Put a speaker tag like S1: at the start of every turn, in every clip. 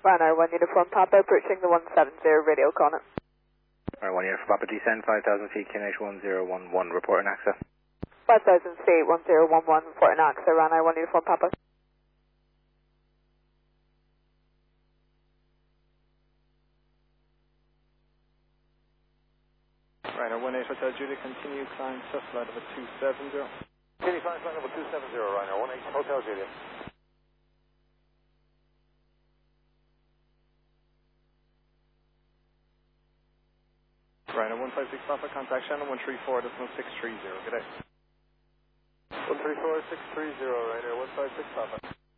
S1: Runner 1 Uniform Papa approaching the 170 radio Connor.
S2: Runner 1 Uniform Papa descend 5,000 feet, QNH 1011, reporting access.
S1: 5,000 feet, 1011, reporting access, Runner 1 Uniform Papa.
S3: Runner 18 Hotel Juliet, continue climb, test flight of a 270.
S4: Continue climb, flight level 270, Runner 18 Hotel Juliet.
S3: Ryder 156 Papa, contact Shannon 134.630. Good day.
S4: 134.630, Ryder 156 Papa.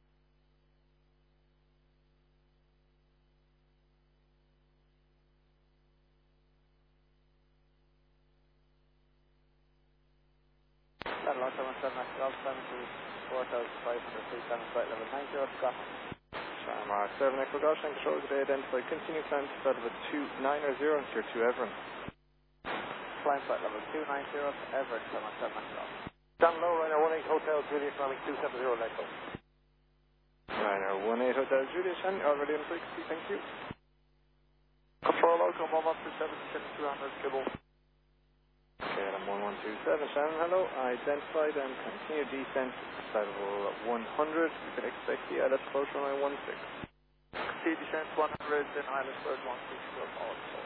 S3: That long time 7 Golf 4,500 feet, down flight level 90, Scott. Mark 7 Echo Golf, control today identified, continue climb to flight level 290, tier 2 Everett. Climb flight level 290 to Everett, 7 Golf.
S4: Down low, Ryder 18 Hotel Juliet, climbing 270 Echo.
S3: Ryder 18 Hotel Juliet, Shannon, already in frequency, thank you.
S4: Control local 1127, 200 kibble.
S3: Okay, I'm 1127, Shannon, hello. Identified and continue descent to flight level 100. You can expect the ILS approach runway 16.
S4: Continue descent 100, then ILS approach 16, so